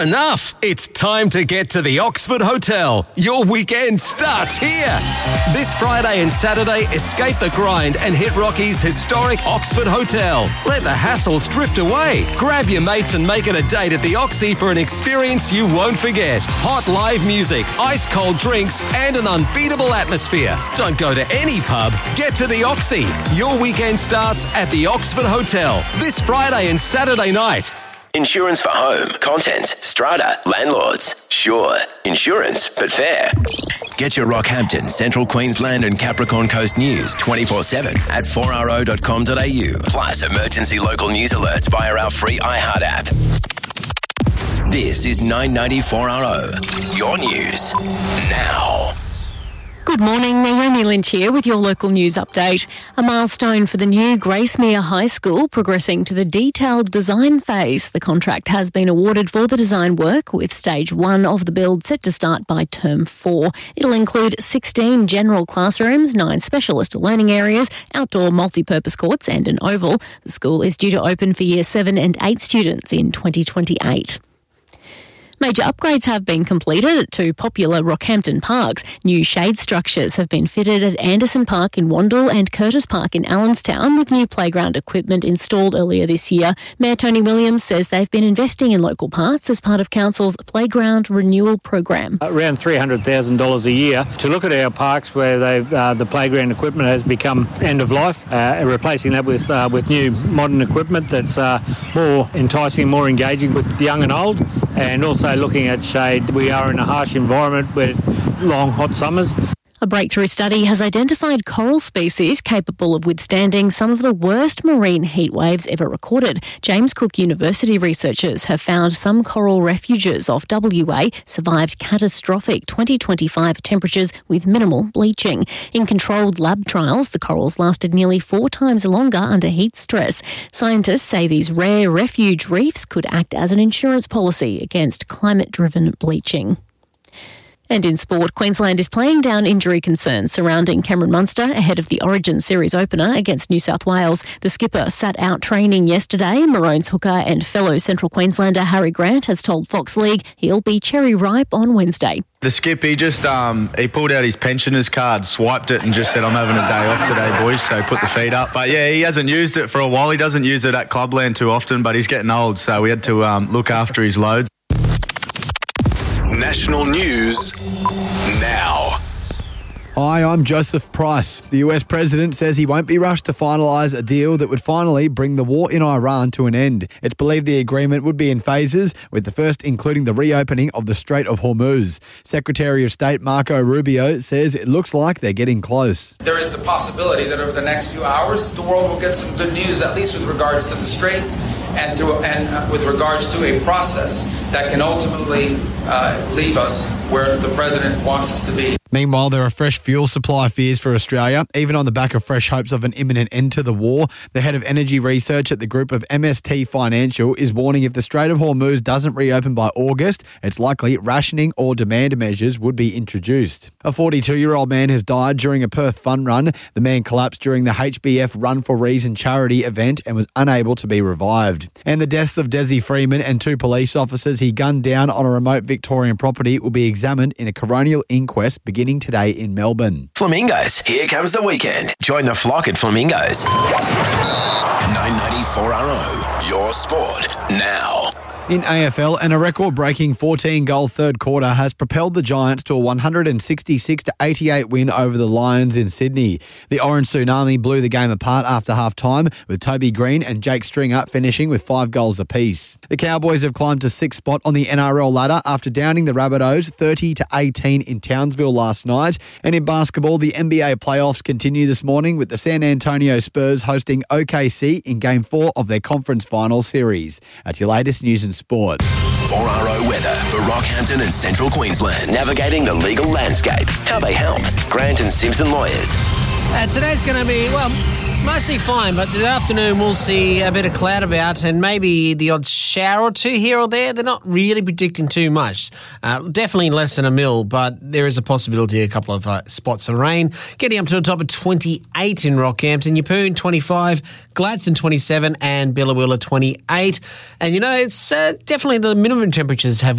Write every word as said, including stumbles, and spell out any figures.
Enough! It's time to get to the Oxford Hotel. Your weekend starts here. This Friday and Saturday, escape the grind and hit Rocky's historic Oxford Hotel. Let the hassles drift away. Grab your mates and make it a date at the Oxy for an experience you won't forget. Hot live music, ice cold drinks, and an unbeatable atmosphere. Don't go to any pub. Get to the Oxy. Your weekend starts at the Oxford Hotel this Friday and Saturday night. Insurance for home, contents, strata, landlords. Sure, insurance, but fair. Get your Rockhampton, Central Queensland and Capricorn Coast news twenty-four seven at four r o dot com dot a u. Plus emergency local news alerts via our free iHeart app. This is nine ninety four R O, your news now. Good morning, Naomi Lynch here with your local news update. A milestone for the new Gracemere High School progressing to the detailed design phase. The contract has been awarded for the design work with stage one of the build set to start by term four. It'll include sixteen general classrooms, nine specialist learning areas, outdoor multi-purpose courts and an oval. The school is due to open for year seven and eight students in twenty twenty-eight. Major upgrades have been completed at two popular Rockhampton parks. New shade structures have been fitted at Anderson Park in Wandle and Curtis Park in Allenstown, with new playground equipment installed earlier this year. Mayor Tony Williams says they've been investing in local parks as part of Council's Playground Renewal Program. Around three hundred thousand dollars a year to look at our parks where they've, uh, the playground equipment has become end of life, uh, replacing that with uh, with new modern equipment that's uh, more enticing, more engaging with young and old, and also looking at shade. We are in a harsh environment with long, hot summers. A breakthrough study has identified coral species capable of withstanding some of the worst marine heat waves ever recorded. James Cook University researchers have found some coral refuges off W A survived catastrophic twenty twenty-five temperatures with minimal bleaching. In controlled lab trials, the corals lasted nearly four times longer under heat stress. Scientists say these rare refuge reefs could act as an insurance policy against climate-driven bleaching. And in sport, Queensland is playing down injury concerns surrounding Cameron Munster ahead of the Origin Series opener against New South Wales. The skipper sat out training yesterday. Maroons hooker and fellow Central Queenslander Harry Grant has told Fox League he'll be cherry ripe on Wednesday. The skip, he just um, he pulled out his pensioners card, swiped it and just said, I'm having a day off today, boys, so put the feet up. But yeah, he hasn't used it for a while. He doesn't use it at Clubland too often, but he's getting old, so we had to um, look after his loads. National news now. Hi, I'm Joseph Price. The U S president says he won't be rushed to finalise a deal that would finally bring the war in Iran to an end. It's believed the agreement would be in phases, with the first including the reopening of the Strait of Hormuz. Secretary of State Marco Rubio says it looks like they're getting close. There is the possibility that over the next few hours, the world will get some good news, at least with regards to the straits and, to, and uh, with regards to a process that can ultimately uh, leave us where the president wants us to be. Meanwhile, there are fresh fuel supply fears for Australia, even on the back of fresh hopes of an imminent end to the war. The head of energy research at the group of M S T Financial is warning if the Strait of Hormuz doesn't reopen by August, it's likely rationing or demand measures would be introduced. A forty-two-year-old man has died during a Perth fun run. The man collapsed during the H B F Run for Reason charity event and was unable to be revived. And the deaths of Desi Freeman and two police officers he gunned down on a remote Victorian property will be examined in a coronial inquest beginning today in Melbourne. Flamingos, here comes the weekend. Join the flock at Flamingos. nine ninety-four R O, your sport now. In A F L, and a record-breaking fourteen-goal third quarter has propelled the Giants to a one hundred sixty-six to eighty-eight win over the Lions in Sydney. The Orange Tsunami blew the game apart after half-time, with Toby Green and Jake Stringer finishing with five goals apiece. The Cowboys have climbed to sixth spot on the N R L ladder after downing the Rabbitohs thirty to eighteen in Townsville last night. And in basketball, the N B A playoffs continue this morning with the San Antonio Spurs hosting O K C in Game four of their conference final series. That's your latest news and sport. four R O weather for Rockhampton and Central Queensland. Navigating the legal landscape. How they help. Grant and Simpson Lawyers. Uh, today's going to be, well, Mostly fine, but the afternoon we'll see a bit of cloud about and maybe the odd shower or two here or there. They're not really predicting too much. Uh, definitely less than a mil, but there is a possibility of a couple of uh, spots of rain. Getting up to the top of twenty-eight in Rockhampton, Yeppoon twenty-five, Gladstone twenty-seven and Billawilla twenty-eight. And, you know, it's uh, definitely the minimum temperatures have